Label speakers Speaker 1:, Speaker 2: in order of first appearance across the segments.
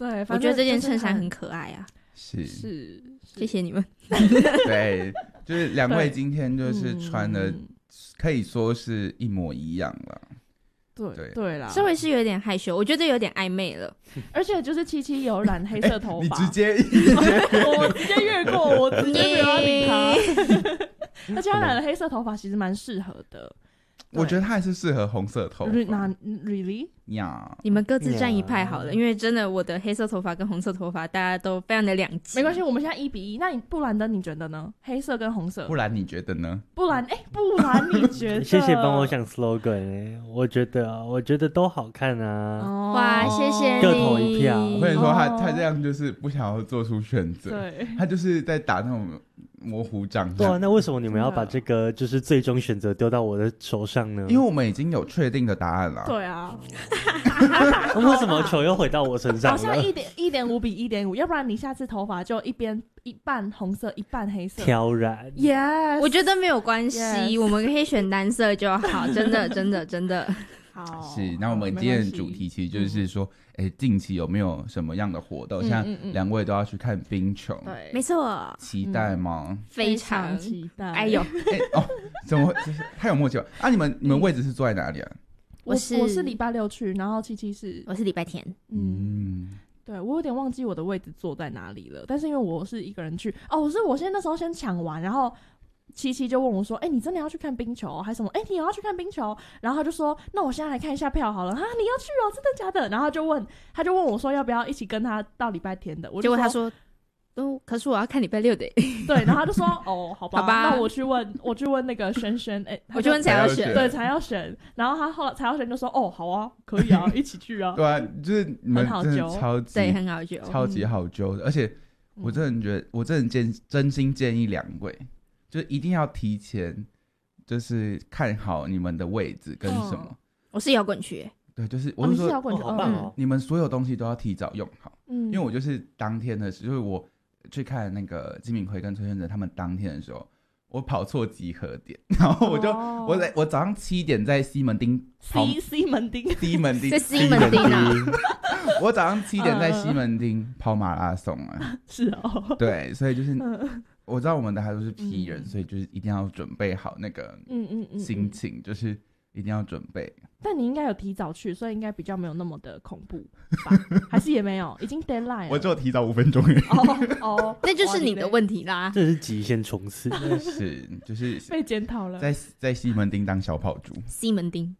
Speaker 1: 对，
Speaker 2: 我觉得这件衬衫很可爱啊。
Speaker 3: 是，
Speaker 2: 谢谢你们。
Speaker 3: 对，就是两位今天就是穿的，可以说是一模一样了。
Speaker 1: 对啦，
Speaker 2: 稍微是有点害羞，我觉得有点暧昧了。
Speaker 1: 而且就是七七有染黑色头发，
Speaker 3: 你直接
Speaker 1: 我直接越过，我直接没有要理他。而且他染了黑色头发，其实蛮适合的。
Speaker 3: 我觉得他还是适合红色头发。
Speaker 1: Really？
Speaker 3: 呀，
Speaker 2: 你们各自站一派好了，因为真的我的黑色头发跟红色头发大家都非常的两极。
Speaker 1: 没关系，我们现在1-1。那你布兰登你觉得呢？黑色跟红色？
Speaker 3: 不然你觉得呢？
Speaker 1: 不然你觉得？
Speaker 4: 谢谢帮我想 slogan 我觉得都好看啊。
Speaker 2: 哇，谢谢你，
Speaker 4: 各投一票。
Speaker 3: 我跟你说，他这样就是不想要做出选择，
Speaker 1: 对，
Speaker 3: 他就是在打那种模糊仗。
Speaker 4: 对啊，那为什么你们要把这个就是最终选择丢到我的手上呢？
Speaker 3: 因为我们已经有确定的答案了。
Speaker 1: 对啊。
Speaker 4: 为什么球又回到我身上了？
Speaker 1: 好像1.5比1.5，要不然你下次头发就一半红色一半黑色
Speaker 4: 挑染。
Speaker 1: Yes，
Speaker 2: 我觉得没有关系，我们可以选单色就好，真的。
Speaker 1: 好，
Speaker 3: 是，那我们今天的主题其实就是说，近期有没有什么样的活动？像两位都要去看冰球，
Speaker 1: 对，
Speaker 2: 没错，
Speaker 3: 期待吗？
Speaker 2: 非常
Speaker 1: 期待。
Speaker 2: 哎呦，
Speaker 3: 怎么就是太有默契了啊？你们位置是坐在哪里啊？
Speaker 1: 我是礼拜六去，然后七七是
Speaker 2: 我是礼拜天。
Speaker 1: 对，我有点忘记我的位置坐在哪里了，但是因为我是一个人去，我那时候先抢完，然后七七就问我说：“你真的要去看冰球还是什么？你有要去看冰球？”然后他就说：“那我现在来看一下票好了。”你要去哦，真的假的？然后他就问我说要不要一起跟他到礼拜天的？
Speaker 2: 结果他说。可是我要看礼拜六的。
Speaker 1: 对，然后他就说好吧，那我去问那个轩轩，
Speaker 2: 我去问才要选，
Speaker 1: 对，才要选。然后他后来才要选就说好啊，可以啊，一起去啊。
Speaker 3: 对啊，就是你们真的超级
Speaker 2: 对，很好揪，
Speaker 3: 超级好揪的。而且我真的觉得，我真心建议两位，就是一定要提前，就是看好你们的位置跟什么。
Speaker 2: 我是摇滚区。
Speaker 3: 对，就是我是说，
Speaker 1: 摇滚区，
Speaker 4: 好棒哦！
Speaker 3: 你们所有东西都要提早用好。因为我就是当天的时候，就是我去看那个金敏奎跟崔轩哲他们当天的时候，我跑错集合点，然后我早上7点在西门町
Speaker 1: 西门町
Speaker 2: 在西门町啊！
Speaker 3: 我早上7点在西门町跑马拉松啊！
Speaker 1: 是哦，
Speaker 3: 对，所以就是我知道我们的还都是 P 人，所以就是一定要准备好那个心情，就是一定要准备。
Speaker 1: 但你应该有提早去，所以应该比较没有那么的恐怖吧？还是也没有，已经 deadline 了。
Speaker 3: 我只有提早5分钟而已。
Speaker 2: 那就是你的问题啦。
Speaker 4: 这是极限冲刺，
Speaker 3: 是就是
Speaker 1: 被检讨了。
Speaker 3: 在西门町当小跑猪。
Speaker 2: 西门町。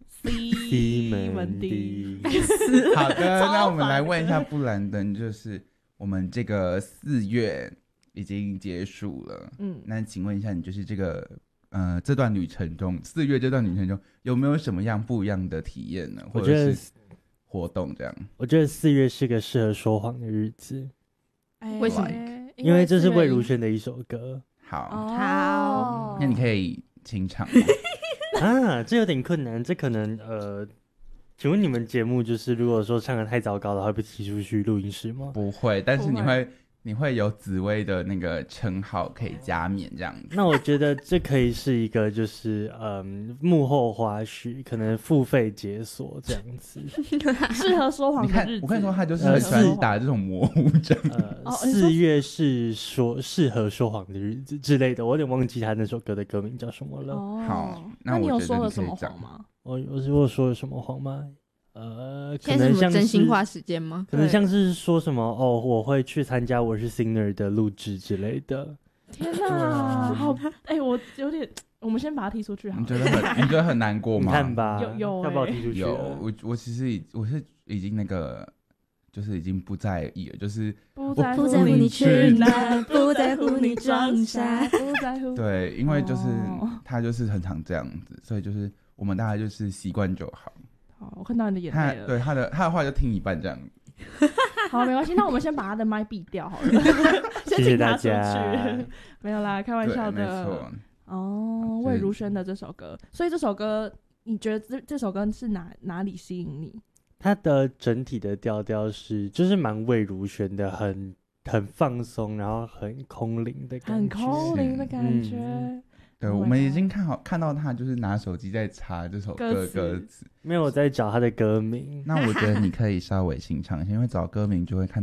Speaker 3: 好的，那我们来问一下布兰登，就是我们这个4月已经结束了，那请问一下，你就是这个这段旅程中，4月这段旅程中有没有什么样不一样的体验呢？或者是活动这样？
Speaker 4: 我觉得4月是个适合说谎的日子。
Speaker 2: 为什么？
Speaker 4: 因为这是魏如萱的一首歌。
Speaker 3: 好，那你可以清唱
Speaker 4: 啊，这有点困难，这可能请问你们节目就是如果说唱得太糟糕的话，会被踢出去录音室吗？
Speaker 3: 不会，但是你会有紫薇的那个称号可以加冕这样子。
Speaker 4: 那我觉得这可以是一个就是幕后花絮，可能付费解锁这样子，
Speaker 1: 适合说谎的日子。
Speaker 3: 我跟你说，他就是很喜欢打这种模糊仗。
Speaker 4: 4月是适合说谎的日子之类的，我有点忘记他那首歌的歌名叫什么了。
Speaker 3: 好，
Speaker 1: 那你有说
Speaker 3: 了
Speaker 1: 什么谎吗？
Speaker 4: 我说了什么谎吗？
Speaker 2: 可能像是真心话时间吗？
Speaker 4: 可能像是说什么我会去参加我是 Singer 的录制之类的。
Speaker 1: 天哪，好，我有点，我们先把他踢出去好了。
Speaker 3: 你觉得很难过吗？
Speaker 4: 你看吧，
Speaker 1: 有
Speaker 4: 要把我踢出去？
Speaker 3: 有，我其实我是已经那个，就是已经不在意了，就是
Speaker 1: 不在乎
Speaker 2: 你去哪，不在乎你装傻，
Speaker 1: 不在乎。
Speaker 3: 对，因为就是他就是很常这样子，所以就是我们大概就是习惯就好。
Speaker 1: 好，我看到你的眼泪了。
Speaker 3: 对他的话就听一半这样。
Speaker 1: 好，没关系，那我们先把他的麦闭掉好了。
Speaker 4: 谢谢大家。
Speaker 1: 没有啦，开玩笑的。
Speaker 3: 没错。
Speaker 1: 魏如萱的这首歌，所以这首歌你觉得这首歌是哪里吸引你？
Speaker 4: 它的整体的调调就是蛮魏如萱的，很放松，然后很空灵的感觉，
Speaker 1: 很空灵的感觉。
Speaker 3: 对，我们已经看到他就是拿手机在查这首歌歌词，
Speaker 4: 没有在找他的歌名。
Speaker 3: 那我觉得你可以稍微欣赏一下，因为找歌名就会看